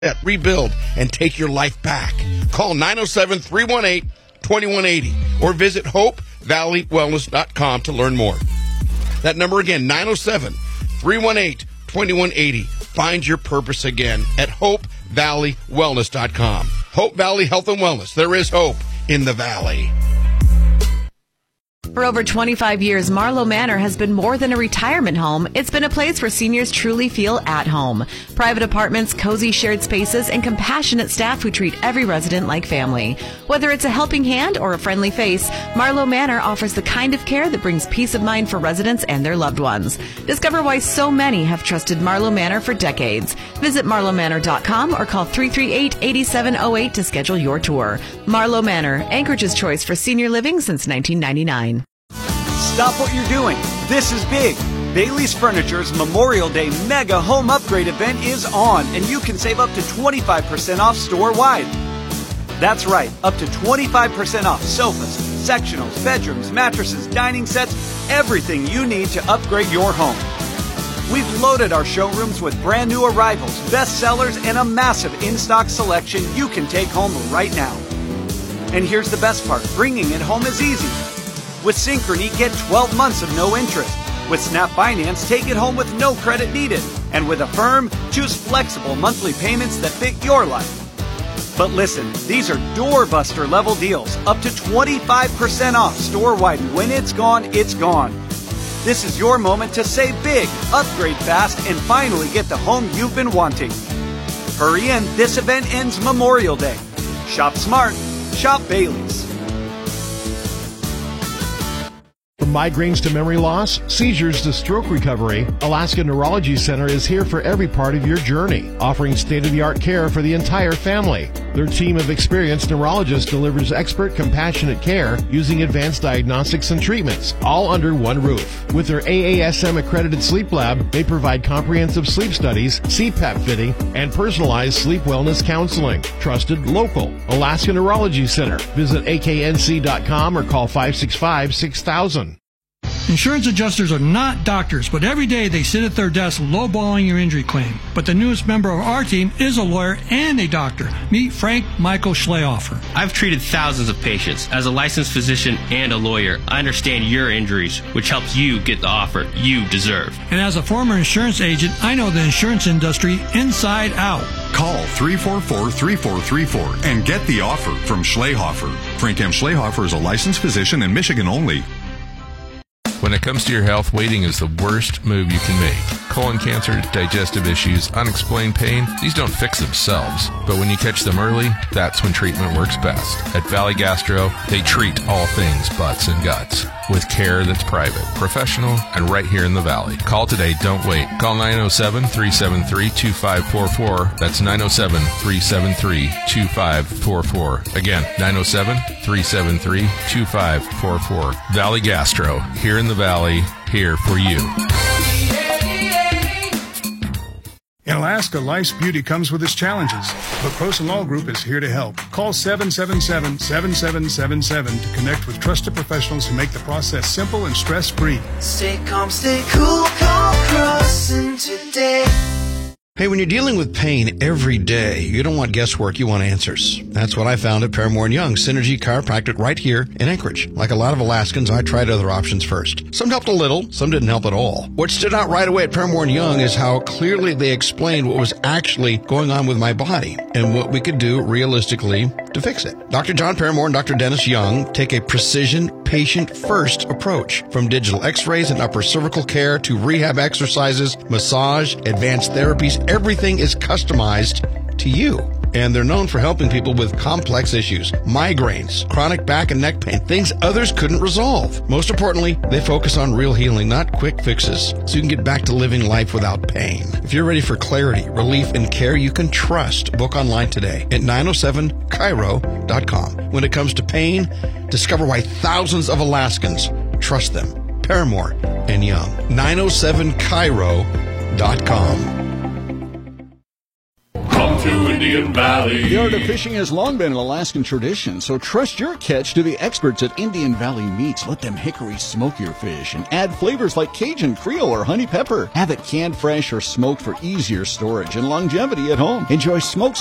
rebuild, and take your life back. Call 907-318-2180 or visit HopeValleyWellness.com to learn more. That number again, 907-318-2180. Find your purpose again at HopeValleyWellness.com. Hope Valley Health and Wellness. There is hope in the valley. For over 25 years, Marlowe Manor has been more than a retirement home. It's been a place where seniors truly feel at home. Private apartments, cozy shared spaces, and compassionate staff who treat every resident like family. Whether it's a helping hand or a friendly face, Marlowe Manor offers the kind of care that brings peace of mind for residents and their loved ones. Discover why so many have trusted Marlowe Manor for decades. Visit marlowemanor.com or call 338-8708 to schedule your tour. Marlowe Manor, Anchorage's choice for senior living since 1999. Stop what you're doing. This is big. Bailey's Furniture's Memorial Day Mega Home Upgrade event is on, and you can save up to 25% off store-wide. That's right, up to 25% off sofas, sectionals, bedrooms, mattresses, dining sets, everything you need to upgrade your home. We've loaded our showrooms with brand new arrivals, bestsellers, and a massive in-stock selection you can take home right now. And here's the best part, bringing it home is easy. With Synchrony, get 12 months of no interest. With Snap Finance, take it home with no credit needed. And with Affirm, choose flexible monthly payments that fit your life. But listen, these are doorbuster level deals, up to 25% off store-wide. When it's gone, it's gone. This is your moment to save big, upgrade fast, and finally get the home you've been wanting. Hurry in, this event ends Memorial Day. Shop smart, shop Bailey's. From migraines to memory loss, seizures to stroke recovery, Alaska Neurology Center is here for every part of your journey, offering state-of-the-art care for the entire family. Their team of experienced neurologists delivers expert, compassionate care using advanced diagnostics and treatments, all under one roof. With their AASM-accredited sleep lab, they provide comprehensive sleep studies, CPAP fitting, and personalized sleep wellness counseling. Trusted, local. Alaska Neurology Center. Visit aknc.com or call 565-6000. Insurance adjusters are not doctors, but every day they sit at their desk lowballing your injury claim. But the newest member of our team is a lawyer and a doctor. Meet Frank Michael Schlehofer. I've treated thousands of patients. As a licensed physician and a lawyer, I understand your injuries, which helps you get the offer you deserve. And as a former insurance agent, I know the insurance industry inside out. Call 344-3434 and get the offer from Schlehofer. Frank M. Schlehofer is a licensed physician in Michigan only. When it comes to your health, waiting is the worst move you can make. Colon cancer, digestive issues, unexplained pain, these don't fix themselves. But when you catch them early, that's when treatment works best. At Valley Gastro, they treat all things butts and guts with care that's private, professional, and right here in the Valley. Call today, don't wait. Call 907-373-2544. That's 907-373-2544. Again, 907-373-2544. Valley Gastro, here in the Valley, here for you. In Alaska, life's beauty comes with its challenges, but Croson Law Group is here to help. Call 777-7777 to connect with trusted professionals who make the process simple and stress-free. Stay calm, stay cool, call Croson today. Hey, when you're dealing with pain every day, you don't want guesswork, you want answers. That's what I found at Paramore & Young, Synergy Chiropractic right here in Anchorage. Like a lot of Alaskans, I tried other options first. Some helped a little, some didn't help at all. What stood out right away at Paramore & Young is how clearly they explained what was actually going on with my body and what we could do realistically to fix it. Dr. John Paramore and Dr. Dennis Young take a precision, patient-first approach. From digital x-rays and upper cervical care to rehab exercises, massage, advanced therapies, everything is customized to you. And they're known for helping people with complex issues, migraines, chronic back and neck pain, things others couldn't resolve. Most importantly, they focus on real healing, not quick fixes, so you can get back to living life without pain. If you're ready for clarity, relief, and care you can trust, book online today at 907chiro.com. When it comes to pain, discover why thousands of Alaskans trust them. Paramore & Young. 907chiro.com. Come to to Indian Valley. The art of fishing has long been an Alaskan tradition, so trust your catch to the experts at Indian Valley Meats. Let them hickory smoke your fish and add flavors like Cajun, Creole, or honey pepper. Have it canned fresh or smoked for easier storage and longevity at home. Enjoy smoked